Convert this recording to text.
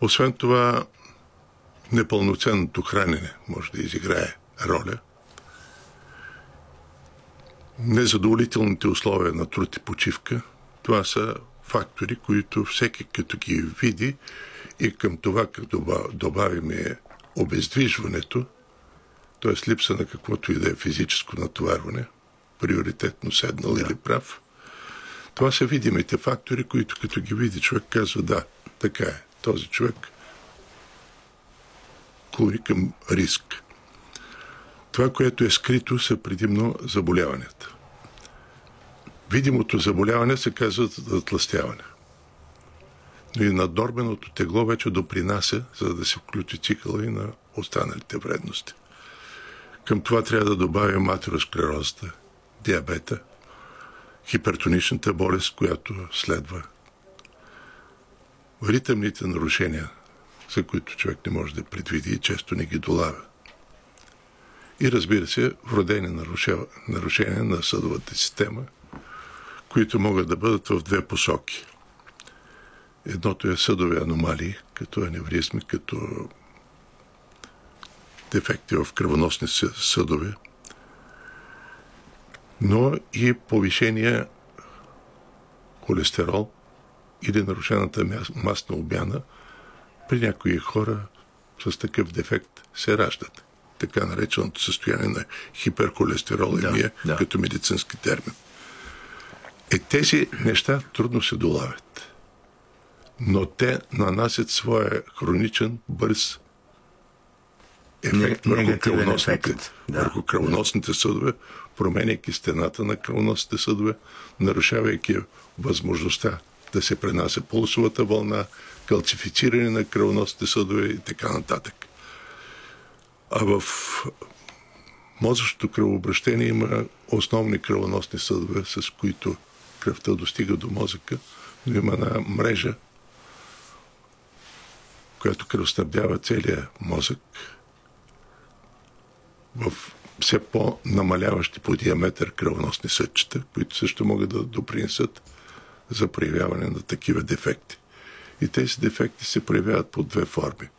Освен това, непълноценното хранене може да изиграе роля. Незадоволителните условия на труд и почивка, това са фактори, които всеки като ги види и към това, като добавиме обездвижването, т.е. липса на каквото и да е физическо натоварване, приоритетно седнал или прав, това са видимите фактори, които като ги види човек казва, да, така е, този човек клони към риск. Това, което е скрито, са предимно заболяванията. Видимото заболяване се казва затлъстяване. Но и наднорменото тегло вече допринася, за да се включи цикъла и на останалите вредности. Към това трябва да добавим атеросклерозата, диабета, хипертоничната болест, която следва. Ритъмните нарушения, за които човек не може да предвиди и често не ги долавя. И разбира се, вродени нарушения на съдовата система, които могат да бъдат в две посоки. Едното е съдови аномалии, като аневризми, като дефекти в кръвоносни съдове, но и повишения холестерол или нарушената масна обмяна при някои хора с такъв дефект се раждат. Така нареченото състояние на хиперхолестеролемия, като медицински термин. Тези неща трудно се долавят. Но те нанасят своя хроничен, бърз ефект върху кръвоносните съдове, променяйки стената на кръвоносните съдове, нарушавайки възможността да се пренася пулсовата вълна, калцифициране на кръвоносните съдове и така нататък. А в мозъчното кръвообращение има основни кръвоносни съдове, с които кръвта достига до мозъка, но има една мрежа, която кръвоснабдява целия мозък в все по-намаляващи по диаметър кръвоносни съдчета, които също могат да допринесат за проявяване на такива дефекти. И тези дефекти се проявяват по две форми.